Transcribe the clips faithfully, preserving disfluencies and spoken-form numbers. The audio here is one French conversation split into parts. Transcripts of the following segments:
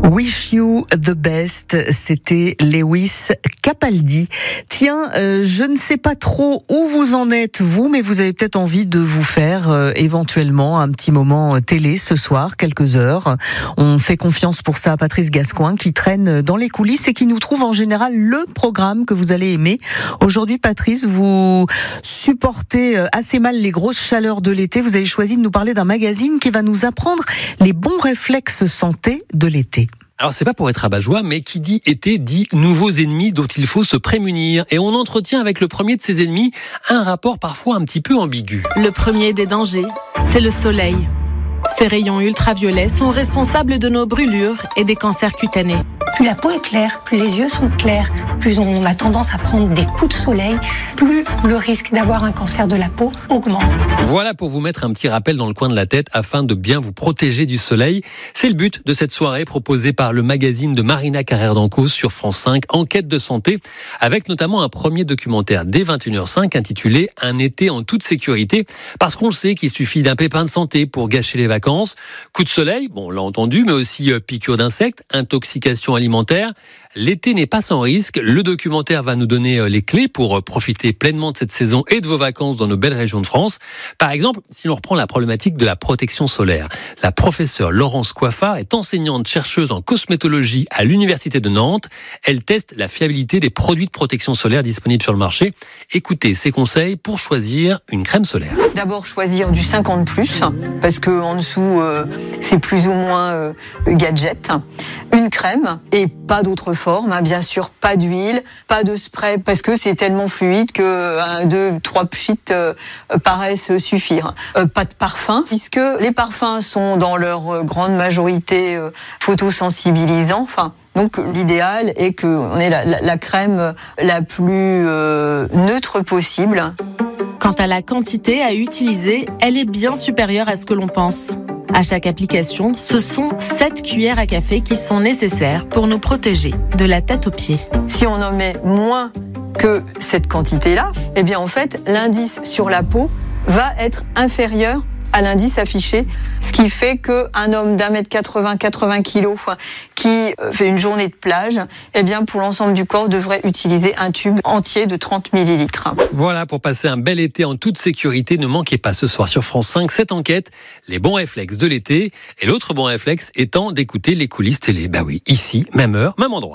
Wish You the Best, c'était Lewis Capaldi. Tiens, euh, je ne sais pas trop où vous en êtes, vous, mais vous avez peut-être envie de vous faire euh, éventuellement un petit moment télé ce soir, quelques heures. On fait confiance pour ça à Patrice Gascoin qui traîne dans les coulisses et qui nous trouve en général le programme que vous allez aimer. Aujourd'hui, Patrice, vous supportez assez mal les grosses chaleurs de l'été. Vous avez choisi de nous parler d'un magazine qui va nous apprendre les bons réflexes santé de l'été. Alors c'est pas pour être rabat-joie, mais qui dit été dit nouveaux ennemis dont il faut se prémunir. Et on entretient avec le premier de ces ennemis un rapport parfois un petit peu ambigu. Le premier des dangers, c'est le soleil. Ces rayons ultraviolets sont responsables de nos brûlures et des cancers cutanés. Plus la peau est claire, plus les yeux sont clairs, plus on a tendance à prendre des coups de soleil, plus le risque d'avoir un cancer de la peau augmente. Voilà pour vous mettre un petit rappel dans le coin de la tête afin de bien vous protéger du soleil. C'est le but de cette soirée proposée par le magazine de Marina Carrère d'Ancos sur France cinq, Enquête de santé, avec notamment un premier documentaire dès vingt et une heures cinq intitulé « Un été en toute sécurité », parce qu'on le sait qu'il suffit d'un pépin de santé pour gâcher les vacances. Coup de soleil, bon, on l'a entendu, mais aussi piqûres d'insectes, intoxication alimentaire. L'été n'est pas sans risque. Le documentaire va nous donner les clés pour profiter pleinement de cette saison et de vos vacances dans nos belles régions de France. Par exemple, si l'on reprend la problématique de la protection solaire, la professeure Laurence Coiffard est enseignante chercheuse en cosmétologie à l'Université de Nantes. Elle teste la fiabilité des produits de protection solaire disponibles sur le marché. Écoutez ses conseils pour choisir une crème solaire. D'abord choisir du cinquante plus, parce que en dessous euh, c'est plus ou moins euh, gadget. Une crème et pas d'autre forme, hein, bien sûr pas d'huile, pas de spray, parce que c'est tellement fluide que un, deux, trois pchits euh, paraissent suffire. Euh, pas de parfum, puisque les parfums sont dans leur grande majorité euh, photosensibilisants. Enfin, donc l'idéal est qu'on ait la, la, la crème la plus euh, neutre possible. Quant à la quantité à utiliser, elle est bien supérieure à ce que l'on pense. À chaque application, ce sont sept cuillères à café qui sont nécessaires pour nous protéger de la tête aux pieds. Si on en met moins que cette quantité-là, eh bien en fait, l'indice sur la peau va être inférieur à l'indice affiché, ce qui fait qu'un homme d'un mètre quatre-vingts, quatre-vingts kilos qui fait une journée de plage, eh bien pour l'ensemble du corps devrait utiliser un tube entier de trente millilitres. Voilà pour passer un bel été en toute sécurité. Ne manquez pas ce soir sur France cinq cette enquête, les bons réflexes de l'été, et l'autre bon réflexe étant d'écouter les coulisses télé. Bah oui, ici, même heure, même endroit.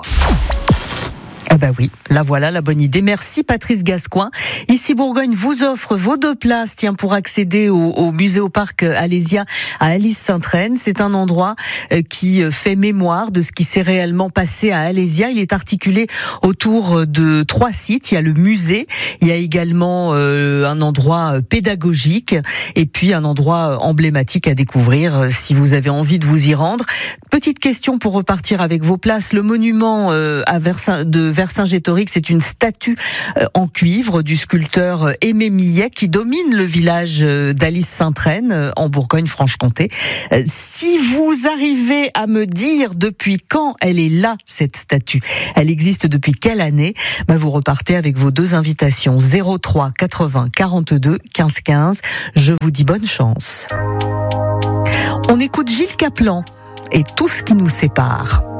Eh ben oui, là voilà la bonne idée. Merci Patrice Gascoin. Ici Bourgogne vous offre vos deux places, tiens, pour accéder au, au musée au parc Alésia à Alise-Sainte-Reine. C'est un endroit qui fait mémoire de ce qui s'est réellement passé à Alésia. Il est articulé autour de trois sites. Il y a le musée, il y a également euh, un endroit pédagogique et puis un endroit emblématique à découvrir si vous avez envie de vous y rendre. Petite question pour repartir avec vos places. Le monument euh, à Versin, de Vercingétorix, c'est une statue en cuivre du sculpteur Aimé Millet qui domine le village d'Alise-Sainte-Reine en Bourgogne-Franche-Comté. Si vous arrivez à me dire depuis quand elle est là, cette statue, elle existe depuis quelle année, bah vous repartez avec vos deux invitations zéro trois quatre-vingts quarante-deux quinze quinze. Je vous dis bonne chance. On écoute Gilles Caplan et tout ce qui nous sépare.